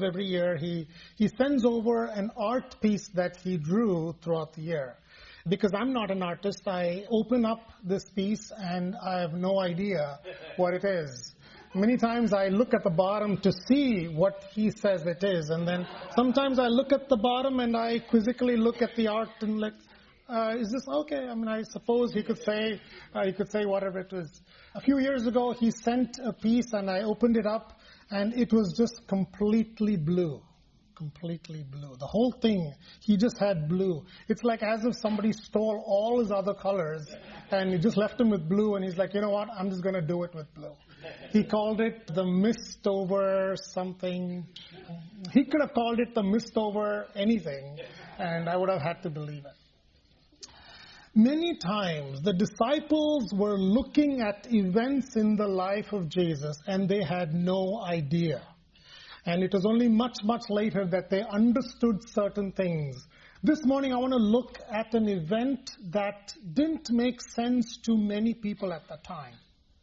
Every year he sends over an art piece that he drew throughout the year. Because I'm not an artist, I open up this piece and I have no idea what it is. Many times I look at the bottom to see what he says it is, and then sometimes I look at the bottom and I quizzically look at the art and like, is this okay? I mean, I suppose he could say whatever it was. A few years ago, he sent a piece and I opened it up and it was just completely blue. Completely blue. The whole thing, he just had blue. It's like as if somebody stole all his other colors and he just left him with blue, and he's like, you know what, I'm just going to do it with blue. He called it the mist over something. He could have called it the mist over anything, and I would have had to believe it. Many times the disciples were looking at events in the life of Jesus and they had no idea. And it was only much, much later that they understood certain things. This morning I want to look at an event that didn't make sense to many people at the time.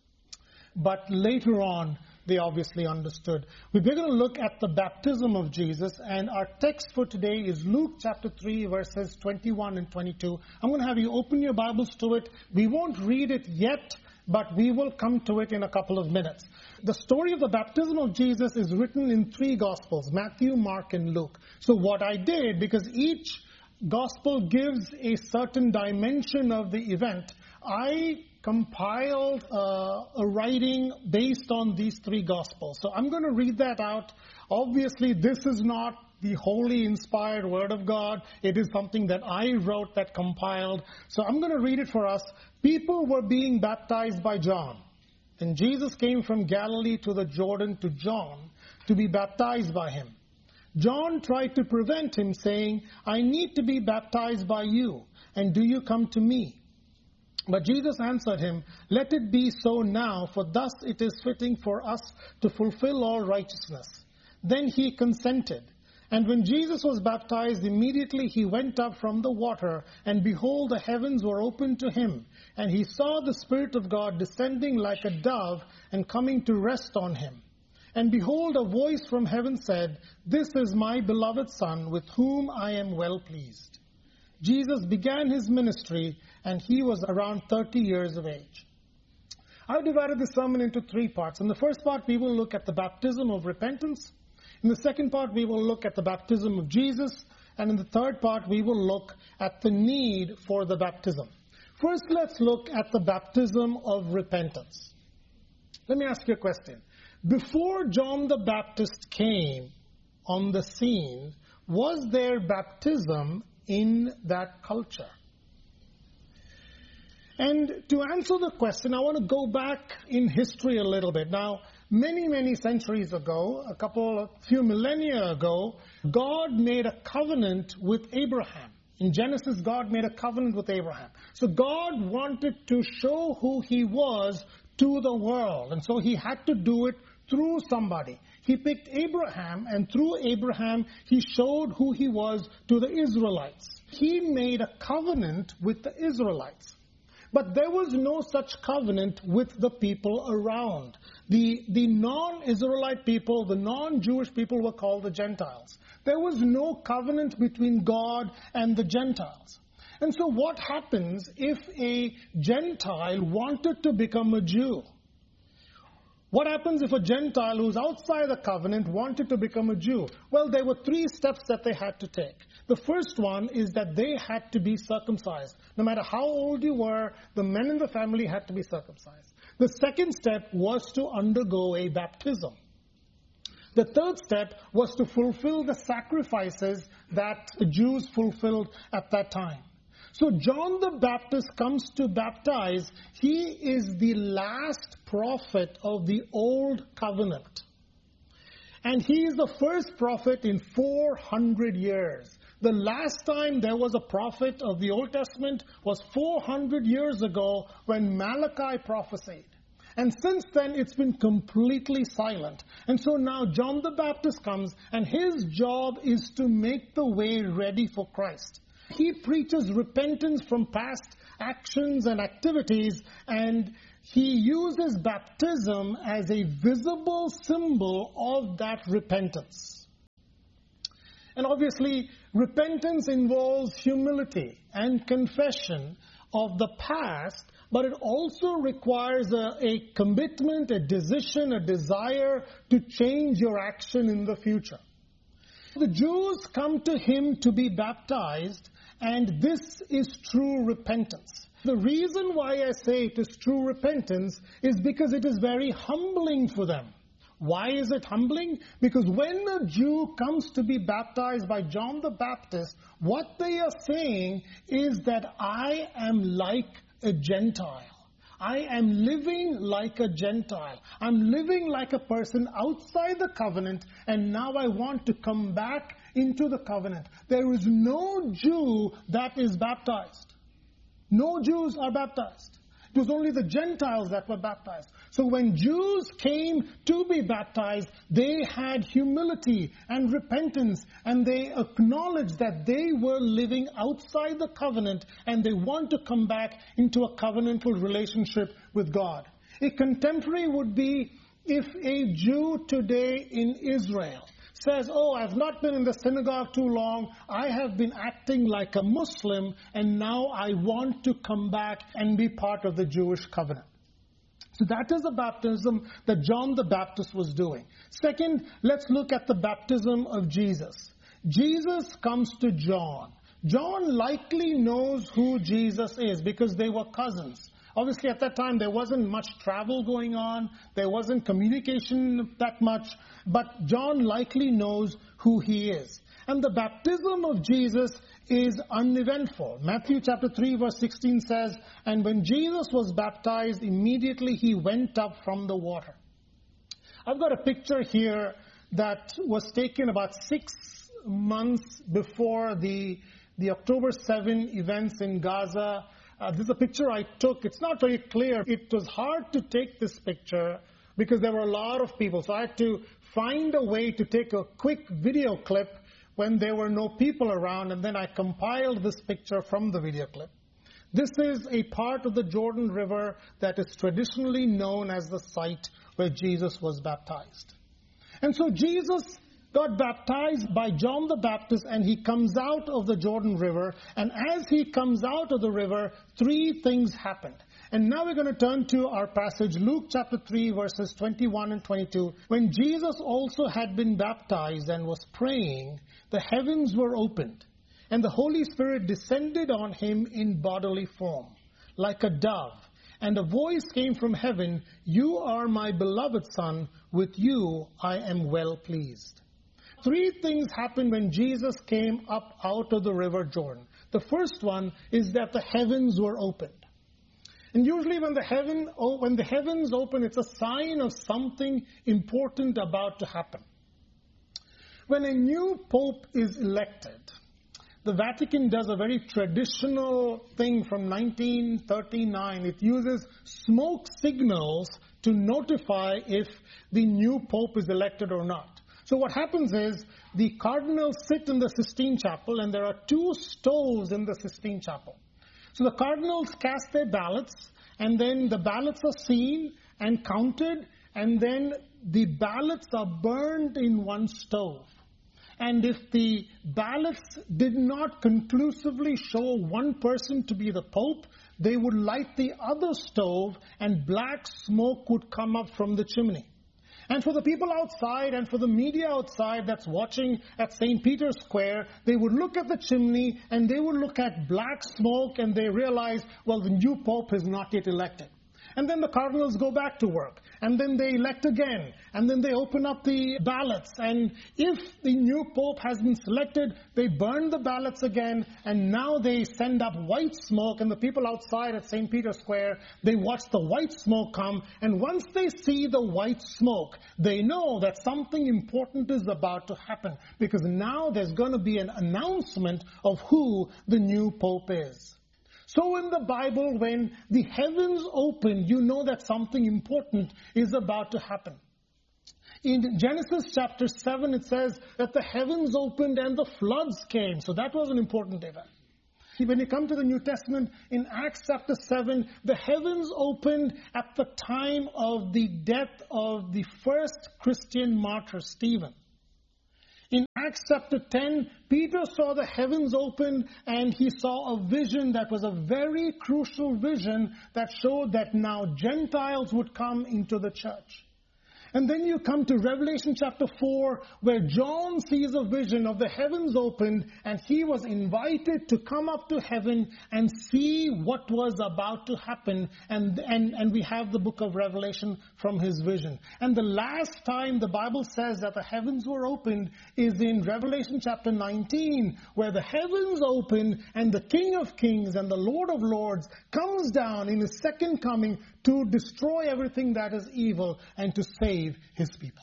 But later on, they obviously understood. We're going to look at the baptism of Jesus, and our text for today is Luke chapter 3, verses 21 and 22. I'm going to have you open your Bibles to it. We won't read it yet, but we will come to it in a couple of minutes. The story of the baptism of Jesus is written in 3 Gospels, Matthew, Mark, and Luke. So what I did, because each Gospel gives a certain dimension of the event, I compiled a writing based on these 3 Gospels. So I'm going to read that out. Obviously, this is not the wholly inspired Word of God. It is something that I wrote, that compiled. So I'm going to read it for us. People were being baptized by John. And Jesus came from Galilee to the Jordan to John to be baptized by him. John tried to prevent him, saying, I need to be baptized by you, and do you come to me? But Jesus answered him, let it be so now, for thus it is fitting for us to fulfill all righteousness. Then he consented. And when Jesus was baptized, immediately he went up from the water, and behold, the heavens were opened to him. And he saw the Spirit of God descending like a dove and coming to rest on him. And behold, a voice from heaven said, this is my beloved Son, with whom I am well pleased. Jesus began his ministry, and he was around 30 years of age. I've divided the sermon into 3 parts. In the first part, we will look at the baptism of repentance. In the second part, we will look at the baptism of Jesus. And in the third part, we will look at the need for the baptism. First, let's look at the baptism of repentance. Let me ask you a question. Before John the Baptist came on the scene, was there baptism in that culture? And to answer the question, I want to go back in history a little bit. Now, many centuries ago, a few millennia ago, God made a covenant with Abraham. In Genesis, God made a covenant with Abraham. So God wanted to show who he was to the world. And so he had to do it through somebody. He picked Abraham, and through Abraham, he showed who he was to the Israelites. He made a covenant with the Israelites. But there was no such covenant with the people around. The non-Israelite people, the non-Jewish people were called the Gentiles. There was no covenant between God and the Gentiles. And so what happens if a Gentile wanted to become a Jew? What happens if a Gentile who's outside the covenant wanted to become a Jew? Well, there were 3 steps that they had to take. The first one is that they had to be circumcised. No matter how old you were, the men in the family had to be circumcised. The second step was to undergo a baptism. The third step was to fulfill the sacrifices that the Jews fulfilled at that time. So John the Baptist comes to baptize. He is the last prophet of the Old Covenant. And he is the first prophet in 400 years. The last time there was a prophet of the Old Testament was 400 years ago when Malachi prophesied. And since then, it's been completely silent. And so now John the Baptist comes, and his job is to make the way ready for Christ. He preaches repentance from past actions and activities, and he uses baptism as a visible symbol of that repentance. And obviously, repentance involves humility and confession of the past, but it also requires a commitment, a decision, a desire to change your action in the future. The Jews come to him to be baptized, and this is true repentance. The reason why I say it is true repentance is because it is very humbling for them. Why is it humbling? Because when a Jew comes to be baptized by John the Baptist, what they are saying is that I am like a Gentile. I am living like a Gentile. I'm living like a person outside the covenant, and now I want to come back into the covenant. There is no Jew that is baptized. No Jews are baptized. It was only the Gentiles that were baptized. So when Jews came to be baptized, they had humility and repentance, and they acknowledged that they were living outside the covenant, and they want to come back into a covenantal relationship with God. A contemporary would be if a Jew today in Israel says, oh, I've not been in the synagogue too long, I have been acting like a Muslim, and now I want to come back and be part of the Jewish covenant. So that is the baptism that John the Baptist was doing. Second, let's look at the baptism of Jesus. Jesus comes to John. John likely knows who Jesus is because they were cousins. Obviously, at that time, there wasn't much travel going on. There wasn't communication that much. But John likely knows who he is. And the baptism of Jesus is uneventful. Matthew chapter 3 verse 16 says, and when Jesus was baptized, immediately he went up from the water. I've got a picture here that was taken about 6 months before the October 7 events in Gaza. This is a picture I took. It's not very clear. It was hard to take this picture because there were a lot of people. So I had to find a way to take a quick video clip when there were no people around, and then I compiled this picture from the video clip. This is a part of the Jordan River that is traditionally known as the site where Jesus was baptized. And so Jesus got baptized by John the Baptist, and he comes out of the Jordan River. And as he comes out of the river, 3 things happened. And now we're going to turn to our passage, Luke chapter 3, verses 21 and 22. When Jesus also had been baptized and was praying, the heavens were opened, and the Holy Spirit descended on him in bodily form, like a dove. And a voice came from heaven, you are my beloved Son, with you I am well pleased. 3 things happened when Jesus came up out of the river Jordan. The first one is that the heavens were opened. And usually when the heavens open, it's a sign of something important about to happen. When a new pope is elected, the Vatican does a very traditional thing from 1939. It uses smoke signals to notify if the new pope is elected or not. So what happens is the cardinals sit in the Sistine Chapel, and there are 2 stoves in the Sistine Chapel. So the cardinals cast their ballots, and then the ballots are seen and counted, and then the ballots are burned in one stove. And if the ballots did not conclusively show one person to be the Pope, they would light the other stove, and black smoke would come up from the chimney. And for the people outside and for the media outside that's watching at St. Peter's Square, they would look at the chimney and they would look at black smoke, and they realize, well, the new Pope is not yet elected. And then the cardinals go back to work, and then they elect again, and then they open up the ballots. And if the new Pope has been selected, they burn the ballots again, and now they send up white smoke, and the people outside at St. Peter's Square, they watch the white smoke come, and once they see the white smoke, they know that something important is about to happen, because now there's going to be an announcement of who the new Pope is. So in the Bible, when the heavens open, you know that something important is about to happen. In Genesis chapter 7, it says that the heavens opened and the floods came. So that was an important event. When you come to the New Testament, in Acts chapter 7, the heavens opened at the time of the death of the first Christian martyr, Stephen. In Acts chapter 10, Peter saw the heavens open and he saw a vision that was a very crucial vision that showed that now Gentiles would come into the church. And then you come to Revelation chapter 4, where John sees a vision of the heavens opened, and he was invited to come up to heaven and see what was about to happen. And we have the book of Revelation from his vision. And the last time the Bible says that the heavens were opened is in Revelation chapter 19, where the heavens open and the King of Kings and the Lord of Lords comes down in his second coming to destroy everything that is evil and to save his people.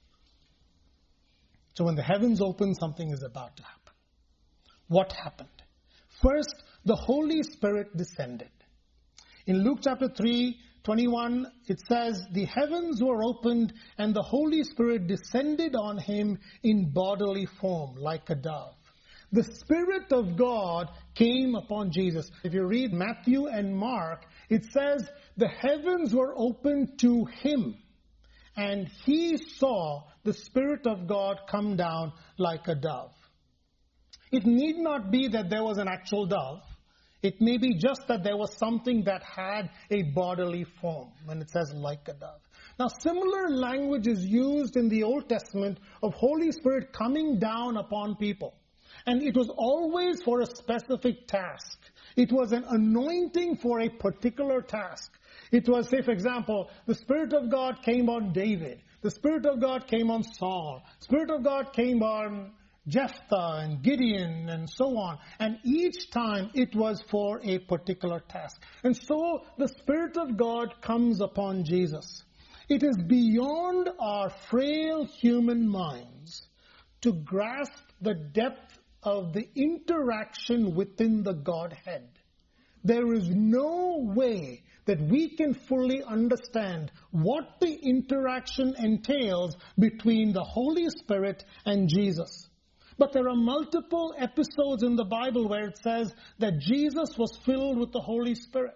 So when the heavens open, something is about to happen. What happened? First, the Holy Spirit descended. In Luke chapter 3:21, it says, the heavens were opened and the Holy Spirit descended on him in bodily form like a dove. The Spirit of God came upon Jesus. If you read Matthew and Mark, it says the heavens were opened to him, and he saw the Spirit of God come down like a dove. It need not be that there was an actual dove. It may be just that there was something that had a bodily form when it says like a dove. Now, similar language is used in the Old Testament of Holy Spirit coming down upon people. And it was always for a specific task. It was an anointing for a particular task. It was, say, for example, the Spirit of God came on David. The Spirit of God came on Saul. The Spirit of God came on Jephthah and Gideon and so on. And each time it was for a particular task. And so the Spirit of God comes upon Jesus. It is beyond our frail human minds to grasp the depth of the interaction within the Godhead. There is no way that we can fully understand what the interaction entails between the Holy Spirit and Jesus. But there are multiple episodes in the Bible where it says that Jesus was filled with the Holy Spirit.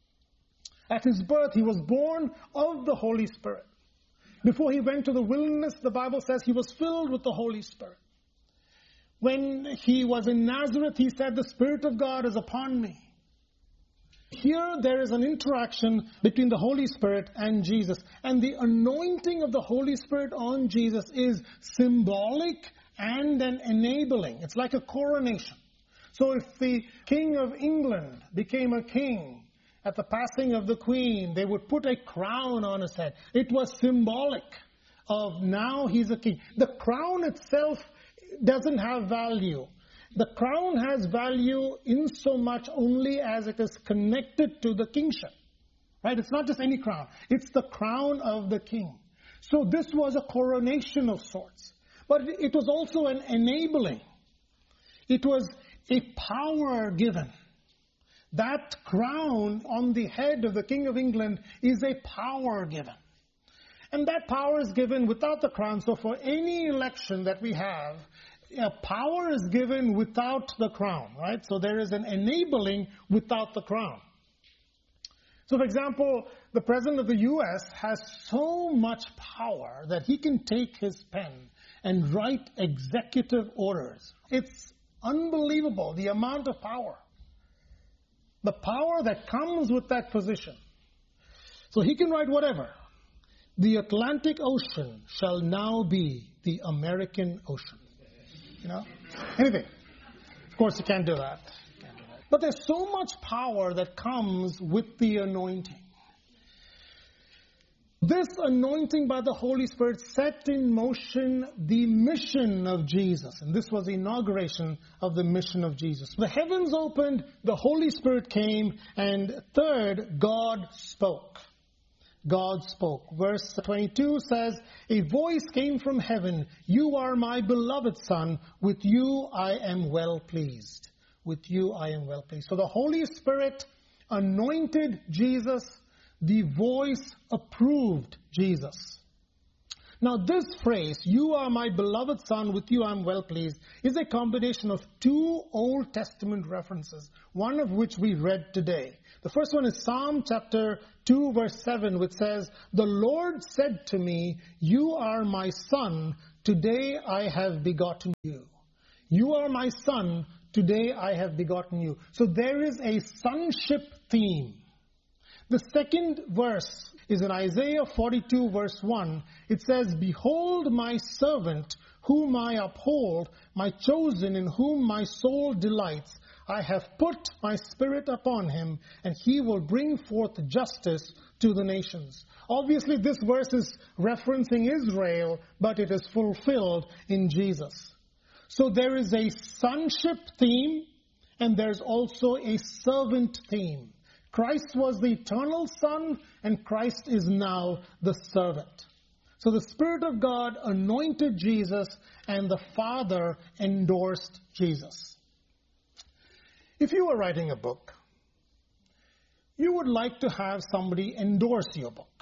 At his birth, he was born of the Holy Spirit. Before he went to the wilderness, the Bible says he was filled with the Holy Spirit. When he was in Nazareth, he said, the Spirit of God is upon me. Here there is an interaction between the Holy Spirit and Jesus. And the anointing of the Holy Spirit on Jesus is symbolic and then enabling. It's like a coronation. So if the King of England became a king at the passing of the Queen, they would put a crown on his head. It was symbolic of now he's a king. The crown itself doesn't have value. The crown has value in so much only as it is connected to the kingship. Right? It's not just any crown. It's the crown of the king. So this was a coronation of sorts. But it was also an enabling. It was a power given. That crown on the head of the King of England is a power given. And that power is given without the crown. So for any election that we have, power is given without the crown, right? So there is an enabling without the crown. So for example, the President of the U.S. has so much power that he can take his pen and write executive orders. It's unbelievable, the amount of power. The power that comes with that position. So he can write whatever. The Atlantic Ocean shall now be the American Ocean. You know? Anything. Of course, you can't do that. But there's so much power that comes with the anointing. This anointing by the Holy Spirit set in motion the mission of Jesus. And this was the inauguration of the mission of Jesus. The heavens opened, the Holy Spirit came, and third, God spoke. God spoke. Verse 22 says, a voice came from heaven, you are my beloved Son, with you I am well pleased. With you I am well pleased. So the Holy Spirit anointed Jesus. The voice approved Jesus. Now this phrase, you are my beloved Son, with you I am well pleased, is a combination of two Old Testament references, one of which we read today. The first one is Psalm chapter 2 verse 7, which says, the Lord said to me, you are my Son, today I have begotten you. You are my son, today I have begotten you. So there is a sonship theme. The second verse is in Isaiah 42 verse 1. It says, behold my servant whom I uphold, my chosen in whom my soul delights. I have put my spirit upon him, and he will bring forth justice to the nations. Obviously, this verse is referencing Israel, but it is fulfilled in Jesus. So there is a sonship theme, and there's also a servant theme. Christ was the eternal Son, and Christ is now the servant. So the Spirit of God anointed Jesus, and the Father endorsed Jesus. If you were writing a book, you would like to have somebody endorse your book.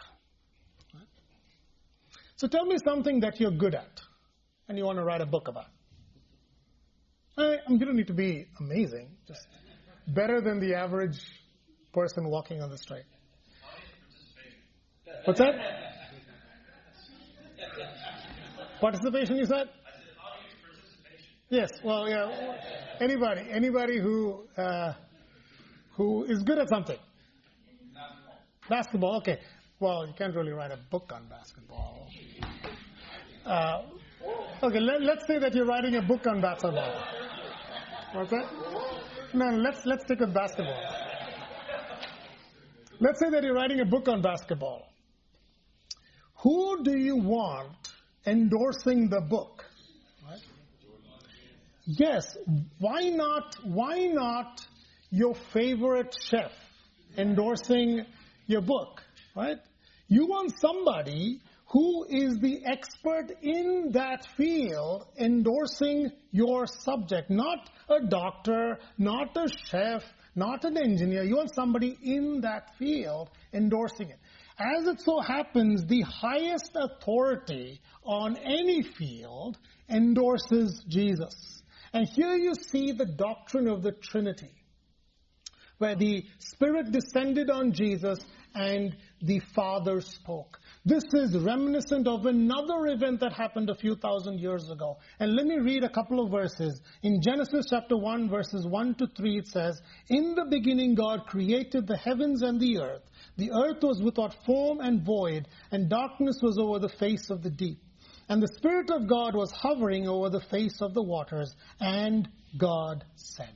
So tell me something that you're good at, and you want to write a book about. You don't need to be amazing, just better than the average person walking on the street. What's that? Participation, you said? Yes. Well, yeah. Anybody who is good at something. Basketball. Okay. Well, you can't really write a book on basketball. Okay. Let's say that you're writing a book on basketball. What's that? No. Let's stick with basketball. Let's say that you're writing a book on basketball. Who do you want endorsing the book? Right? Yes. Why not your favorite chef endorsing your book? Right? You want somebody who is the expert in that field endorsing your subject. Not a doctor, not a chef, not an engineer. You want somebody in that field endorsing it. As it so happens, the highest authority on any field endorses Jesus. And here you see the doctrine of the Trinity, where the Spirit descended on Jesus and the Father spoke. This is reminiscent of another event that happened a few thousand years ago. And let me read a couple of verses. In Genesis chapter 1, verses 1 to 3, it says, in the beginning God created the heavens and the earth. The earth was without form and void, and darkness was over the face of the deep. And the Spirit of God was hovering over the face of the waters, and God said.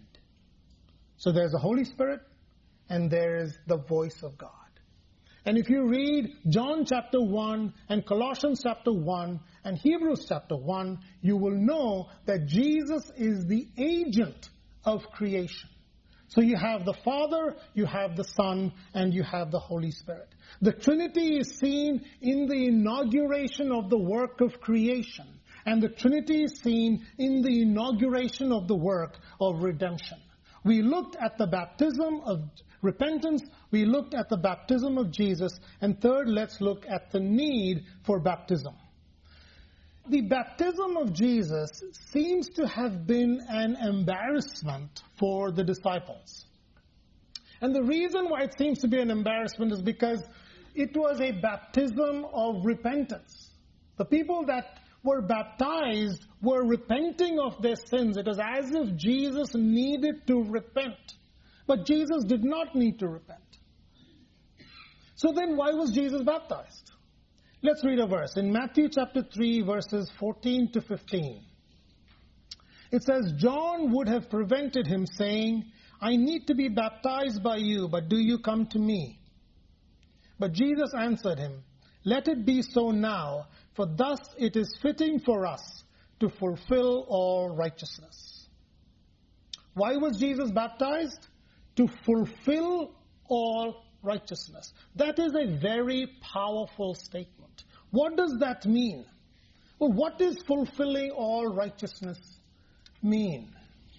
So there's the Holy Spirit, and there is the voice of God. And if you read John chapter 1 and Colossians chapter 1 and Hebrews chapter 1, you will know that Jesus is the agent of creation. So you have the Father, you have the Son, and you have the Holy Spirit. The Trinity is seen in the inauguration of the work of creation. And the Trinity is seen in the inauguration of the work of redemption. We looked at the baptism of repentance. We looked at the baptism of Jesus. And third, let's look at the need for baptism. The baptism of Jesus seems to have been an embarrassment for the disciples. And the reason why it seems to be an embarrassment is because it was a baptism of repentance. The people that were baptized were repenting of their sins. It was as if Jesus needed to repent. But Jesus did not need to repent. So then why was Jesus baptized? Let's read a verse. In Matthew chapter 3, verses 14 to 15. It says, John would have prevented him, saying, I need to be baptized by you, but do you come to me? But Jesus answered him, let it be so now, for thus it is fitting for us to fulfill all righteousness. Why was Jesus baptized? To fulfill all righteousness. That is a very powerful statement. What does that mean? Well, what does fulfilling all righteousness mean?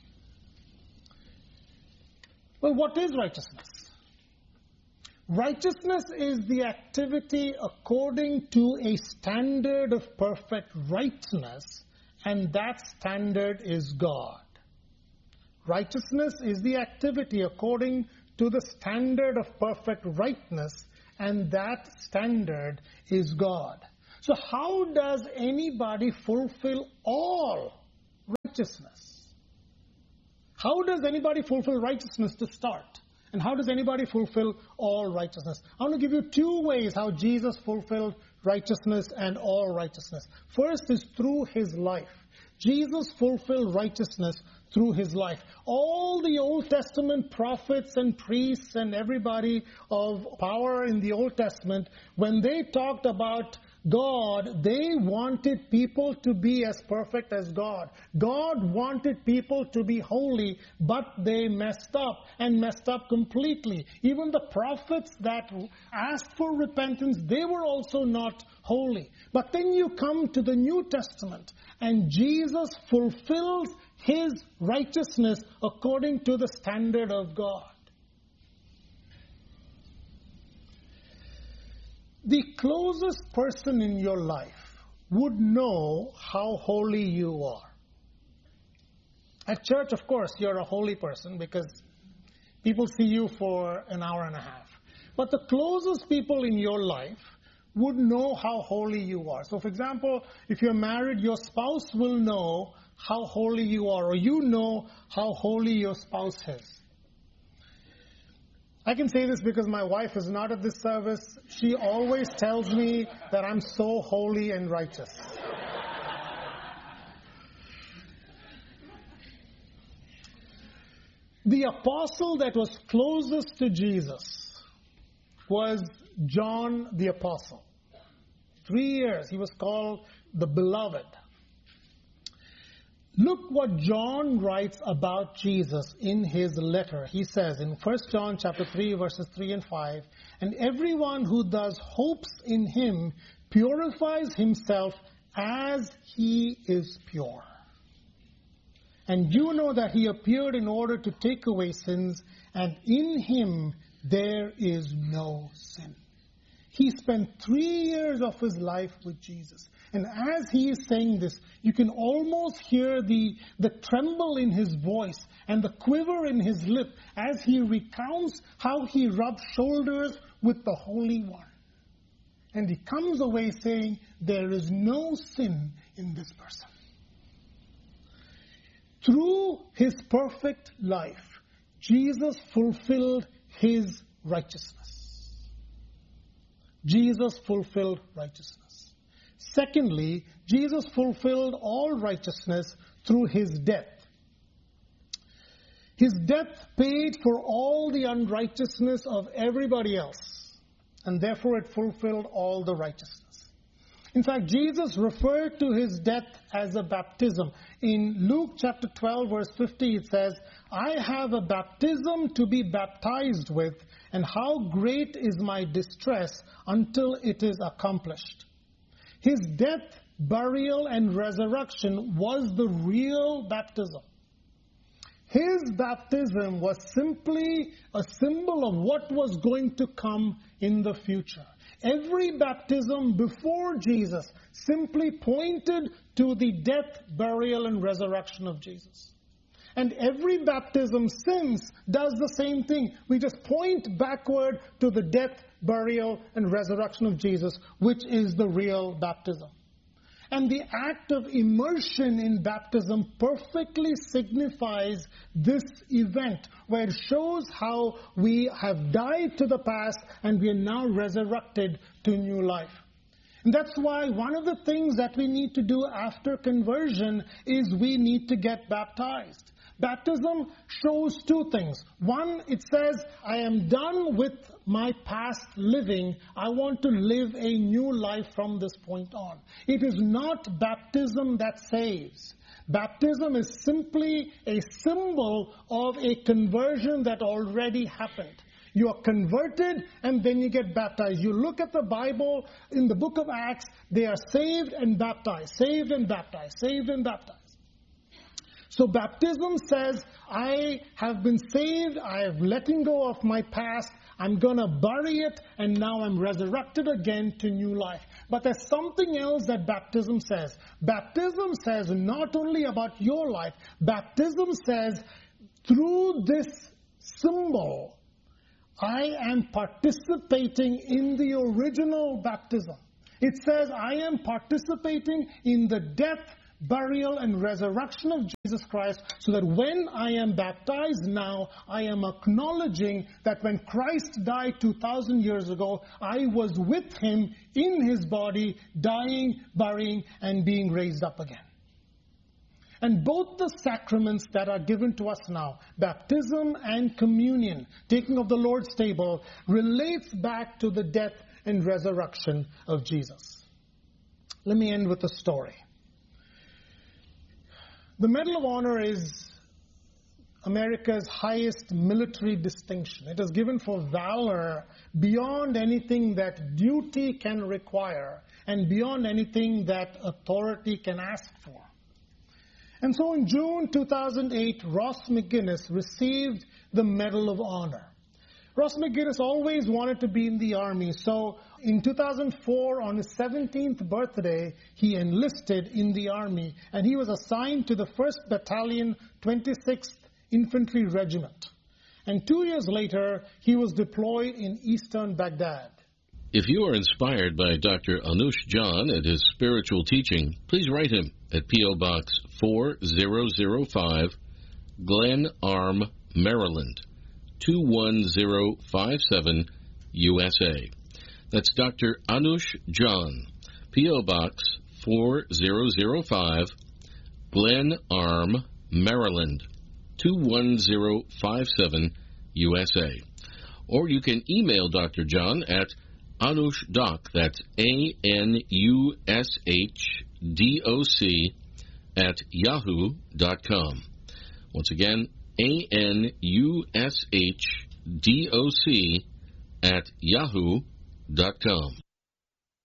Well, what is righteousness? Righteousness is the activity according to a standard of perfect rightness, and that standard is God. Righteousness is the activity according to the standard of perfect rightness, and that standard is God. So how does anybody fulfill all righteousness? How does anybody fulfill righteousness to start? And how does anybody fulfill all righteousness? I want to give you two ways how Jesus fulfilled righteousness and all righteousness. First is through his life. Jesus fulfilled righteousness through his life. All the Old Testament prophets and priests and everybody of power in the Old Testament, when they talked about God, they wanted people to be as perfect as God. God wanted people to be holy, but they messed up and messed up completely. Even the prophets that asked for repentance, they were also not holy. But then you come to the New Testament, and Jesus fulfills his righteousness according to the standard of God. The closest person in your life would know how holy you are. At church, of course, you're a holy person because people see you for an hour and a half. But the closest people in your life would know how holy you are. So, for example, if you're married, your spouse will know how holy you are, or you know how holy your spouse is. I can say this because my wife is not at this service. She always tells me that I'm so holy and righteous. The apostle that was closest to Jesus was John the Apostle. 3 years he was called the Beloved. Look what John writes about Jesus in his letter. He says in 1 John chapter 3 verses 3 and 5, "And everyone who thus hopes in him purifies himself as he is pure. And you know that he appeared in order to take away sins, and in him there is no sin." He spent 3 years of his life with Jesus. And as he is saying this, you can almost hear the tremble in his voice and the quiver in his lip as he recounts how he rubbed shoulders with the Holy One. And he comes away saying, there is no sin in this person. Through his perfect life, Jesus fulfilled his righteousness. Jesus fulfilled righteousness. Secondly, Jesus fulfilled all righteousness through his death. His death paid for all the unrighteousness of everybody else, and therefore it fulfilled all the righteousness. In fact, Jesus referred to his death as a baptism. In Luke chapter 12 verse 50 it says, "I have a baptism to be baptized with, and how great is my distress until it is accomplished." His death, burial, and resurrection was the real baptism. His baptism was simply a symbol of what was going to come in the future. Every baptism before Jesus simply pointed to the death, burial, and resurrection of Jesus. And every baptism since does the same thing. We just point backward to the death, burial, and resurrection of Jesus, which is the real baptism. And the act of immersion in baptism perfectly signifies this event, where it shows how we have died to the past and we are now resurrected to new life. And that's why one of the things that we need to do after conversion is we need to get baptized. Baptism shows two things. One, it says, I am done with my past living. I want to live a new life from this point on. It is not baptism that saves. Baptism is simply a symbol of a conversion that already happened. You are converted and then you get baptized. You look at the Bible in the book of Acts, they are saved and baptized, saved and baptized, saved and baptized. So baptism says, I have been saved, I have letting go of my past, I'm going to bury it, and now I'm resurrected again to new life. But there's something else that baptism says. Baptism says not only about your life, baptism says, through this symbol, I am participating in the original baptism. It says, I am participating in the death, burial, and resurrection of Jesus Christ, so that when I am baptized now, I am acknowledging that when Christ died 2,000 years ago, I was with him in his body, dying, burying, and being raised up again. And both the sacraments that are given to us now, baptism and communion, taking of the Lord's table, relates back to the death and resurrection of Jesus. Let me end with a story. The Medal of Honor is America's highest military distinction. It is given for valor beyond anything that duty can require and beyond anything that authority can ask for. And so in June 2008, Ross McGuinness received the Medal of Honor. Ross McGuinness always wanted to be in the Army, so in 2004, on his 17th birthday, he enlisted in the Army, and he was assigned to the 1st Battalion, 26th Infantry Regiment. And 2 years later, he was deployed in eastern Baghdad. If you are inspired by Dr. Anush John and his spiritual teaching, please write him at P.O. Box 4005, Glen Arm, Maryland, 21057, USA. That's Dr. Anush John, P.O. Box 4005, Glen Arm, Maryland, 21057, USA. Or you can email Dr. John at AnushDoc, that's ANUSHDOC, at yahoo.com. Once again, ANUSHDOC at yahoo.com.